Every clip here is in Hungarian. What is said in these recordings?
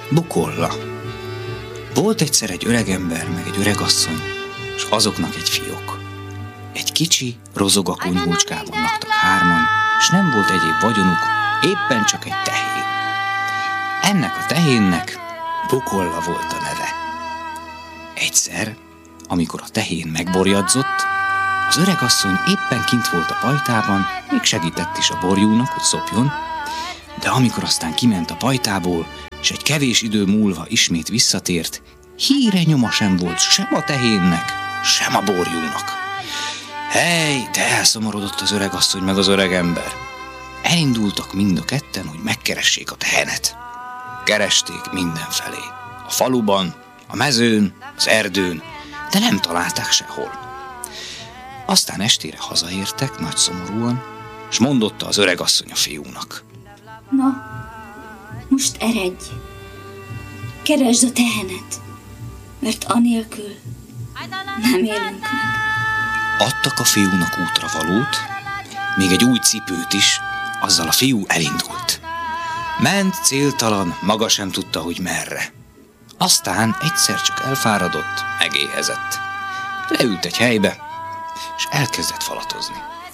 Bukolla. Volt egyszer egy öregember, meg egy öregasszony, és azoknak egy fiók. Egy kicsi, rozog a kunyhócskában laktak hárman, és nem volt egyéb vagyonuk, éppen csak egy tehén. Ennek a tehénnek Bukolla volt a neve. Egyszer, amikor a tehén megborjadzott, az öregasszony éppen kint volt a pajtában, még segített is a borjúnak, hogy szopjon, de amikor aztán kiment a pajtából, és egy kevés idő múlva ismét visszatért, híre nyoma sem volt sem a tehénnek, sem a borjúnak. Hely, de elszomorodott az öregasszony meg az öregember. Elindultak mind a ketten, hogy megkeressék a tehenet. Keresték mindenfelé. A faluban, a mezőn, az erdőn, de nem találták sehol. Aztán estére hazaértek, nagy szomorúan, és mondotta az öregasszony a fiúnak. Na, most eredj, keresd a tehenet, mert anélkül nem élünk meg. Adtak a fiúnak útravalót, még egy új cipőt is, azzal a fiú elindult. Ment céltalan, maga sem tudta, hogy merre. Aztán egyszer csak elfáradott, megéhezett. Leült egy helybe, és elkezdett falatozni.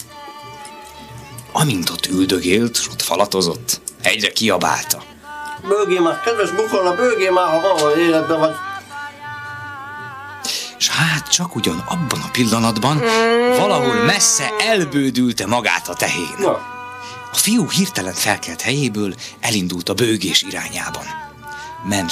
Amint ott üldögélt, és ott falatozott, egyre kiabálta. Bőgé már, kedves Bukolla, bőgé már, ha valahol életben vagy. És hát csak ugyan abban a pillanatban valahol messze elbődülte magát a tehén. A fiú hirtelen felkelt helyéből, elindult a bőgés irányában. Ment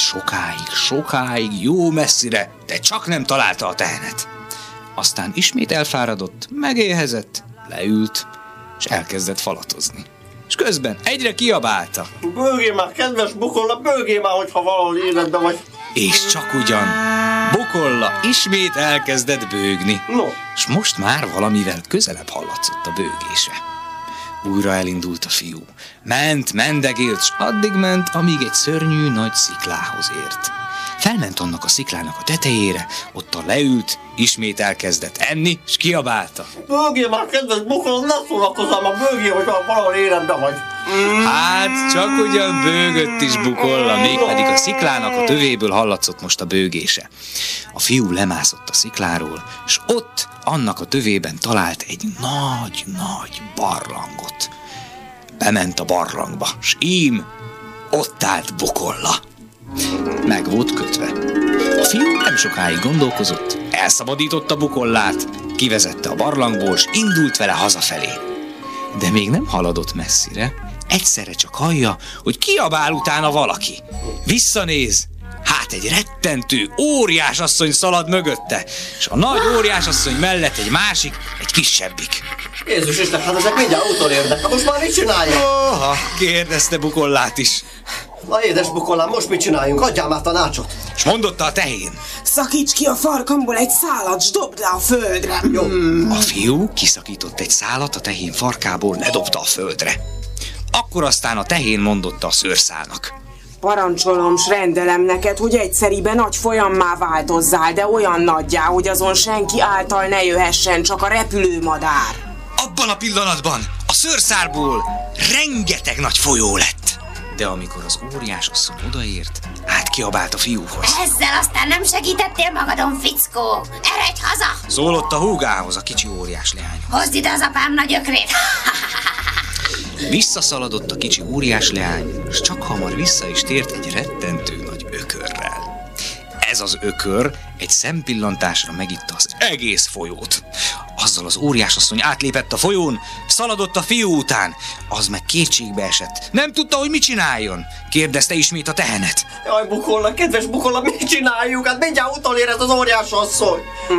sokáig, jó messzire, de csak nem találta a tehenet. Aztán ismét elfáradott, megéhezett, leült, és elkezdett falatozni. És közben egyre kiabálta. Bőgé már, kedves Bukolla, bőgé már, hogyha valahol életben vagy. És csak ugyan Bukolla ismét elkezdett bőgni. No. És most már valamivel közelebb hallatszott a bőgése. Újra elindult a fiú. Mendegélt, s addig ment, amíg egy szörnyű nagy sziklához ért. Felment annak a sziklának a tetejére, ottan leült, ismét elkezdett enni, s kiabálta. Bőgé már, kedves Bukolla, ne szórakozzál már, bőgé, hogyha valahol életben vagy. Hát csak ugyan bőgött is Bukolla, mégpedig a sziklának a tövéből hallatszott most a bőgése. A fiú lemászott a szikláról, és ott annak a tövében talált egy nagy barlangot. Bement a barlangba, s ím ott állt Bukolla. Meg volt kötve. A fiú nem sokáig gondolkozott, elszabadította Bukollát, kivezette a barlangból, s indult vele hazafelé. De még nem haladott messzire, egyszerre csak hallja, hogy kiabál utána valaki. Visszanéz, hát egy rettentő óriásasszony szalad mögötte, és a nagy óriásasszony mellett egy másik, egy kisebbik. Jézus Isten, hát ezek mindjárt utolérnek. Most már mit csinálják? Kérdezte Bukollát is. Na édes Bukollám, most mit csináljunk? Adjál már tanácsot. És mondotta a tehén. Szakíts ki a farkamból egy szálat, s dobd le a földre. Jó. A fiú kiszakított egy szálat a tehén farkából, ledobta a földre. Akkor aztán a tehén mondotta a szőrszálnak. Parancsolom, s rendelem neked, hogy egyszeriben nagy folyammá változzál, de olyan nagyjá, hogy azon senki által ne jöhessen, csak a repülőmadár. Abban a pillanatban a szőrszálból rengeteg nagy folyó lett. De amikor az óriásasszony odaért, átkiabált a fiúhoz. Ezzel aztán nem segítettél magadon, fickó! Eredj haza! Szólott a húgához, a kicsi óriás leányhoz. Hozd ide az apám nagy ökrét! Visszaszaladott a kicsi óriás leány, és csak hamar vissza is tért egy rettentő nagy ökörrel. Ez az ökör egy szempillantásra megitta az egész folyót. Azzal az óriásasszony átlépett a folyón, szaladott a fiú után, az meg kétségbe esett. Nem tudta, hogy mit csináljon. Kérdezte ismét a tehenet. Jaj, Bukolla, kedves Bukolla, mit csináljuk? Hát mindjárt utolér ez az óriásasszony.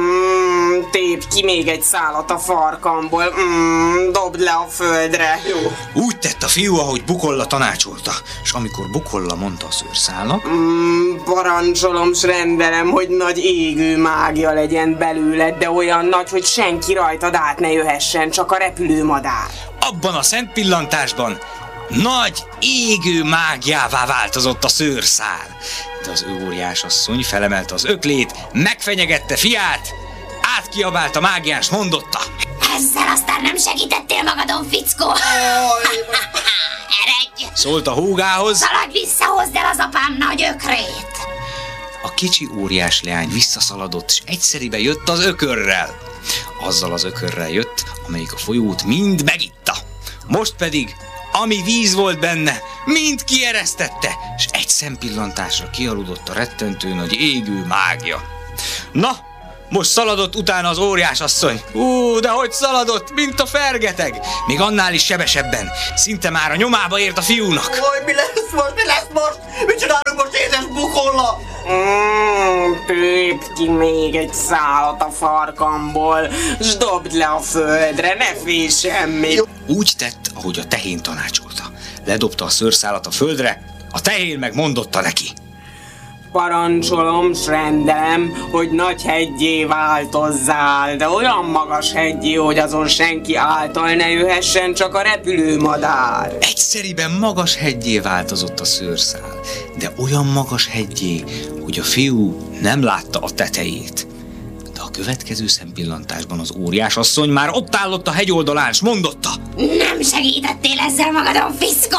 Tépd ki még egy szálat a farkamból, dobd le a földre. Jó. Úgy tett a fiú, ahogy Bukolla tanácsolta, és amikor Bukolla mondta a szőrszálnak, parancsolom, s rendelem, hogy nagy égő mágia legyen belőled, de olyan nagy, hogy senki rajtad át ne jöhessen, csak a repülőmadár. Abban a szent pillantásban nagy égő mágiává változott a szőrszál. De az óriásasszony felemelte az öklét, megfenyegette fiát, átkiabált a mágiás, mondotta. Ezzel aztán nem segítettél magadon, fickó. Eredj! Szólt a húgához. Szaladj vissza, hozd el az apám nagy ökrét. A kicsi óriás leány visszaszaladott, és egyszeribe jött az ökörrel. Azzal az ökörrel jött, amelyik a folyót mind megitta. Most pedig, ami víz volt benne, mind kieresztette, és egy szempillantásra kialudott a rettentő nagy égő mágia. Na, most szaladott utána az óriásasszony. De hogy szaladott, mint a fergeteg. Még annál is sebesebben. Szinte már a nyomába ért a fiúnak. Mi lesz most? Mit csinálunk most, édes bukolla? Tépd ki még egy szálat a farkamból, s dobd le a földre, ne félj semmi. Úgy tett, ahogy a tehén tanácsolta. Ledobta a szőrszálat a földre, a tehén meg mondotta neki. Parancsolom, s rendelem, hogy nagy heggyé változzál, de olyan magas heggyé, hogy azon senki által ne jöhessen, csak a repülőmadár. Egyszeriben magas heggyé változott a szőrszál, de olyan magas heggyé, hogy a fiú nem látta a tetejét. De a következő szempillantásban az óriásasszony már ott állott a hegyoldalán, s mondotta. Nem segítettél ezzel magadon, fickó.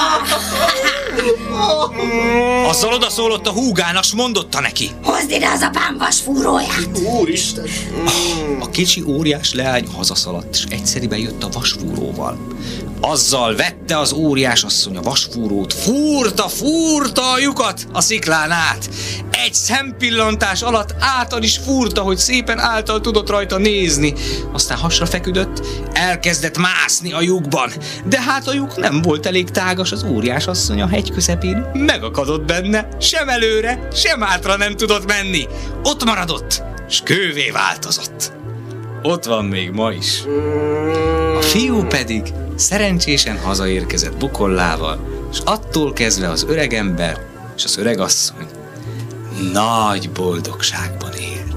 Azzal odaszólott a húgának, s mondotta neki. Hozd ide az apám vasfúróját. Úristen! A kicsi óriás leány hazaszaladt, és egyszeriben jött a vasfúróval. Azzal vette az óriásasszony a vasfúrót, fúrta a lyukat a sziklán át. Egy szempillantás alatt által is fúrta, hogy szépen által tudott rajta nézni. Aztán hasra feküdött, elkezdett mászni a lyukban. De hát a lyuk nem volt elég tágas, az óriásasszony a hegy közepén megakadott benne. Sem előre, sem hátra nem tudott menni. Ott maradott, s kővé változott. Ott van még ma is. A fiú pedig szerencsésen hazaérkezett bukollával, és attól kezdve az öregember és az öregasszony nagy boldogságban élt.